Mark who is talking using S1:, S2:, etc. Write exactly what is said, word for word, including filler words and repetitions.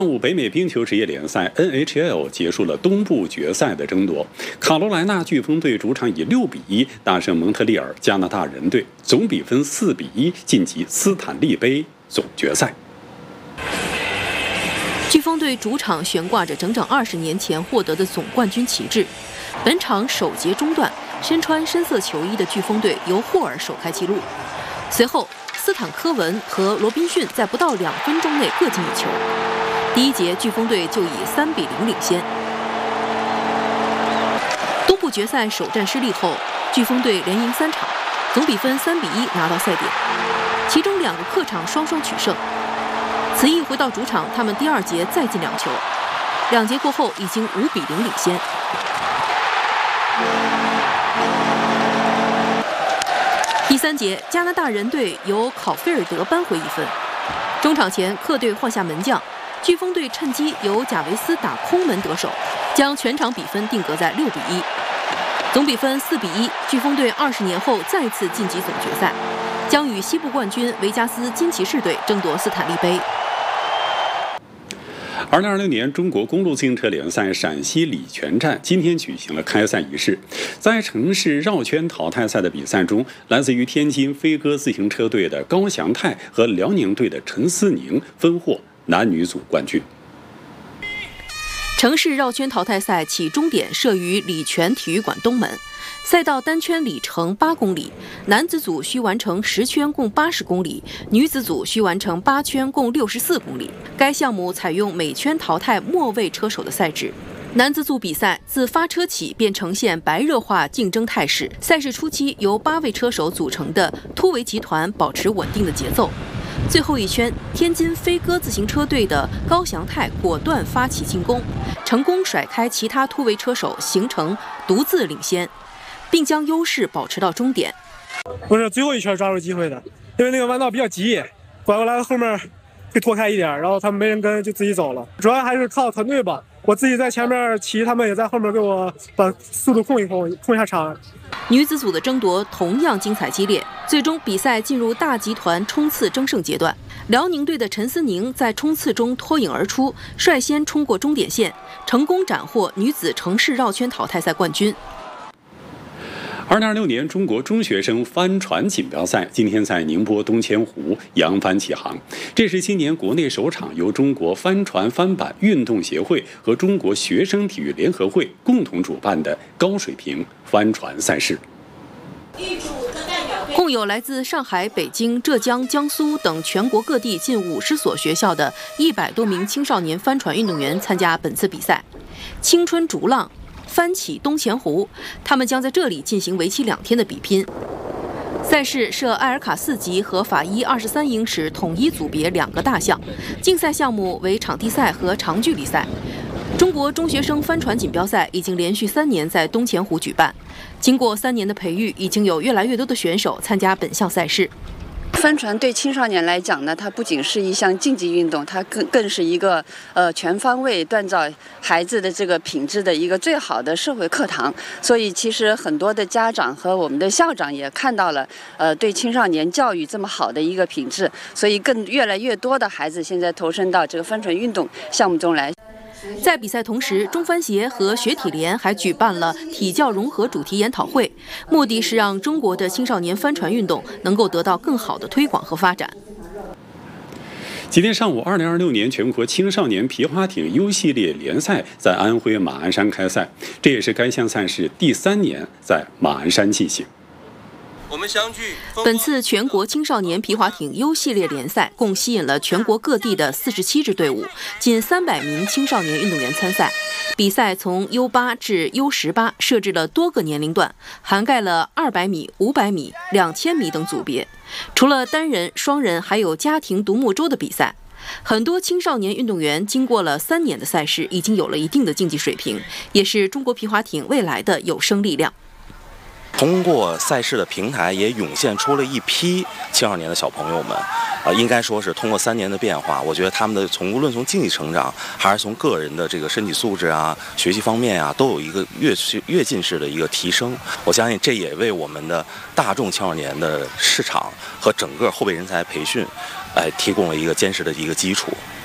S1: 上午，北美冰球职业联赛 N H L 结束了东部决赛的争夺，卡罗来纳飓风队主场以六比一大胜蒙特利尔加拿大人队，总比分四比一晋级斯坦利杯总决赛。
S2: 飓风队主场悬挂着整整二十年前获得的总冠军旗帜。本场首节中段，身穿深色球衣的飓风队由霍尔首开纪录，随后斯坦科文和罗宾逊在不到两分钟内各进一球。第一节，飓风队就以三比零领先。东部决赛首战失利后，飓风队连赢三场，总比分三比一拿到赛点，其中两个客场双双取胜。此役回到主场，他们第二节再进两球，两节过后已经五比零领先。第三节，加拿大人队由考菲尔德扳回一分。中场前，客队换下门将。飓风队趁机由贾维斯打空门得手，将全场比分定格在六比一，总比分四比一。飓风队二十年后再次晋级总决赛，将与西部冠军维加斯金骑士队争夺斯坦利杯。
S1: 二零二零年中国公路自行车联赛陕西礼泉站今天举行了开赛仪式。在城市绕圈淘汰赛的比赛中，来自于天津飞鸽自行车队的高祥泰和辽宁队的陈思宁分获男女组冠军。
S2: 城市绕圈淘汰赛起终点设于礼泉体育馆东门，赛道单圈里程八公里，男子组需完成十圈共八十公里，女子组需完成八圈共六十四公里。该项目采用每圈淘汰末位车手的赛制。男子组比赛自发车起便呈现白热化竞争态势，赛事初期由八位车手组成的突围集团保持稳定的节奏。最后一圈，天津飞鸽自行车队的高祥泰果断发起进攻，成功甩开其他突围车手，形成独自领先，并将优势保持到终点。
S3: 我是最后一圈抓住机会的，因为那个弯道比较急，拐过来后面会拖开一点，然后他们没人跟就自己走了。主要还是靠团队吧，我自己在前面骑，他们也在后面给我把速度控一控，控一下场。
S2: 女子组的争夺同样精彩激烈，最终比赛进入大集团冲刺争胜阶段。辽宁队的陈思宁在冲刺中脱颖而出，率先冲过终点线，成功斩获女子城市绕圈淘汰赛冠军。
S1: 二零二六年中国中学生帆船锦标赛今天在宁波东钱湖扬帆起航，这是今年国内首场由中国帆船帆板运动协会和中国学生体育联合会共同主办的高水平帆船赛事。
S2: 共有来自上海、北京、浙江、江苏等全国各地近五十所学校的一百多名青少年帆船运动员参加本次比赛。青春逐浪，帆起东钱湖，他们将在这里进行为期两天的比拼。赛事设埃尔卡四级和法医二十三英尺统一组别两个大项，竞赛项目为场地赛和长距离赛。中国中学生帆船锦标赛已经连续三年在东钱湖举办，经过三年的培育，已经有越来越多的选手参加本项赛事。
S4: 帆船对青少年来讲呢，它不仅是一项竞技运动，它更更是一个呃全方位锻造孩子的这个品质的一个最好的社会课堂。所以其实很多的家长和我们的校长也看到了呃对青少年教育这么好的一个品质，所以更越来越多的孩子现在投身到这个帆船运动项目中来。
S2: 在比赛同时，中帆协和学体联还举办了体教融合主题研讨会，目的是让中国的青少年帆船运动能够得到更好的推广和发展。
S1: 今天上午，二零二六年全国青少年皮划艇 U 系列联赛在安徽马鞍山开赛，这也是该项赛事第三年在马鞍山进行。
S5: 我们相聚。
S2: 本次全国青少年皮划艇 U 系列联赛共吸引了全国各地的四十七支队伍，近三百名青少年运动员参赛。比赛从 U 八 至 U 十八，设置了多个年龄段，涵盖了二百米、五百米、两千米等组别。除了单人、双人，还有家庭独木舟的比赛。很多青少年运动员经过了三年的赛事，已经有了一定的竞技水平，也是中国皮划艇未来的有生力量。
S6: 通过赛事的平台，也涌现出了一批青少年的小朋友们，呃，应该说是通过三年的变化，我觉得他们的从无论从经济成长，还是从个人的这个身体素质啊、学习方面啊，都有一个跃跃进式的一个提升。我相信这也为我们的大众青少年的市场和整个后备人才培训，哎、呃，提供了一个坚实的一个基础。